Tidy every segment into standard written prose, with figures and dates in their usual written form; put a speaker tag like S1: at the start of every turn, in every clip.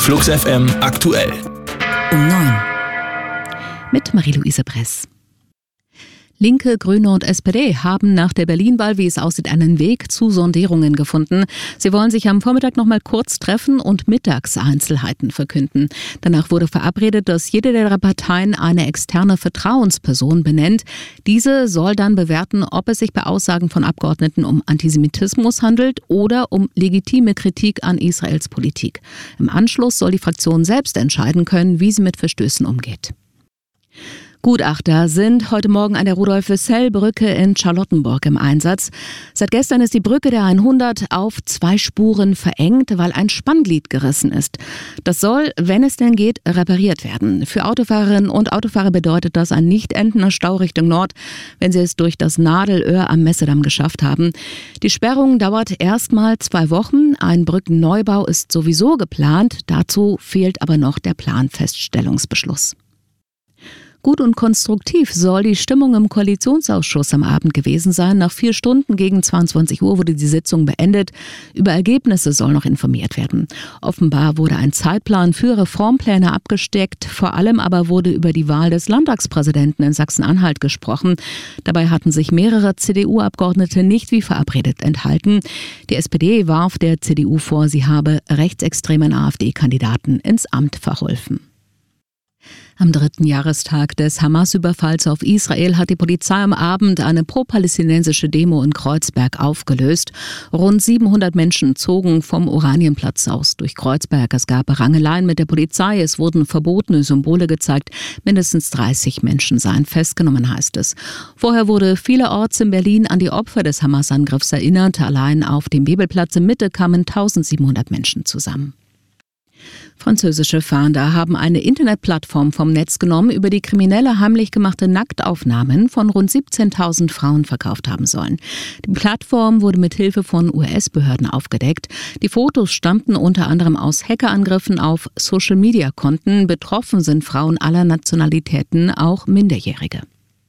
S1: Flux FM aktuell.
S2: Um 9.
S3: Mit Marie-Louise Bress. Linke, Grüne und SPD haben nach der Berlin-Wahl, wie es aussieht, einen Weg zu Sondierungen gefunden. Sie wollen sich am Vormittag noch mal kurz treffen und mittags Einzelheiten verkünden. Danach wurde verabredet, dass jede der Parteien eine externe Vertrauensperson benennt. Diese soll dann bewerten, ob es sich bei Aussagen von Abgeordneten um Antisemitismus handelt oder um legitime Kritik an Israels Politik. Im Anschluss soll die Fraktion selbst entscheiden können, wie sie mit Verstößen umgeht. Gutachter sind heute Morgen an der Rudolf-Wessel-Brücke in Charlottenburg im Einsatz. Seit gestern ist die Brücke der 100 auf 2 Spuren verengt, weil ein Spannglied gerissen ist. Das soll, wenn es denn geht, repariert werden. Für Autofahrerinnen und Autofahrer bedeutet das ein nicht endender Stau Richtung Nord, wenn sie es durch das Nadelöhr am Messedamm geschafft haben. Die Sperrung dauert erstmal 2 Wochen. Ein Brückenneubau ist sowieso geplant. Dazu fehlt aber noch der Planfeststellungsbeschluss. Gut und konstruktiv soll die Stimmung im Koalitionsausschuss am Abend gewesen sein. Nach 4 Stunden gegen 22 Uhr wurde die Sitzung beendet. Über Ergebnisse soll noch informiert werden. Offenbar wurde ein Zeitplan für Reformpläne abgesteckt. Vor allem aber wurde über die Wahl des Landtagspräsidenten in Sachsen-Anhalt gesprochen. Dabei hatten sich mehrere CDU-Abgeordnete nicht wie verabredet enthalten. Die SPD warf der CDU vor, sie habe rechtsextremen AfD-Kandidaten ins Amt verholfen. Am 3. Jahrestag des Hamas-Überfalls auf Israel hat die Polizei am Abend eine pro-palästinensische Demo in Kreuzberg aufgelöst. Rund 700 Menschen zogen vom Oranienplatz aus durch Kreuzberg. Es gab Rangeleien mit der Polizei, es wurden verbotene Symbole gezeigt. Mindestens 30 Menschen seien festgenommen, heißt es. Vorher wurde vielerorts in Berlin an die Opfer des Hamas-Angriffs erinnert. Allein auf dem Bebelplatz in Mitte kamen 1700 Menschen zusammen. Französische Fahnder haben eine Internetplattform vom Netz genommen, über die Kriminelle heimlich gemachte Nacktaufnahmen von rund 17.000 Frauen verkauft haben sollen. Die Plattform wurde mit Hilfe von US-Behörden aufgedeckt. Die Fotos stammten unter anderem aus Hackerangriffen auf Social-Media-Konten. Betroffen sind Frauen aller Nationalitäten, auch Minderjährige.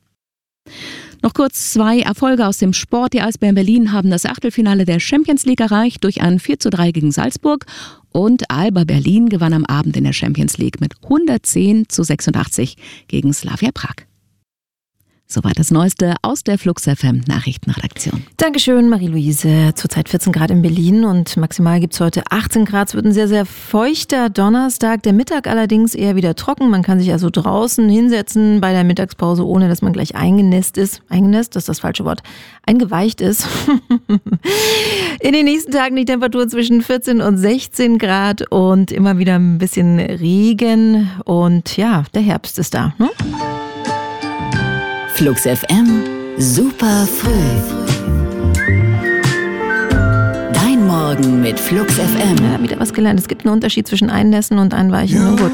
S3: Noch kurz 2 Erfolge aus dem Sport. Die Eisbären Berlin haben das Achtelfinale der Champions League erreicht durch ein 4:3 gegen Salzburg. Und Alba Berlin gewann am Abend in der Champions League mit 110:86 gegen Slavia Prag. Soweit das Neueste aus der Flux FM Nachrichtenredaktion.
S2: Dankeschön, Marie-Louise. Zurzeit 14 Grad in Berlin und maximal gibt es heute 18 Grad. Es wird ein sehr, sehr feuchter Donnerstag. Der Mittag allerdings eher wieder trocken. Man kann sich also draußen hinsetzen bei der Mittagspause, ohne dass man gleich eingenässt ist. Eingenässt, das ist das falsche Wort. Eingeweicht ist. In den nächsten Tagen die Temperatur zwischen 14 und 16 Grad und immer wieder ein bisschen Regen. Und ja, der Herbst ist da.
S4: Flux FM, super früh. Dein Morgen mit Flux FM.
S2: Ja, wieder was gelernt. Es gibt einen Unterschied zwischen Einnässen und Einweichen. Gut.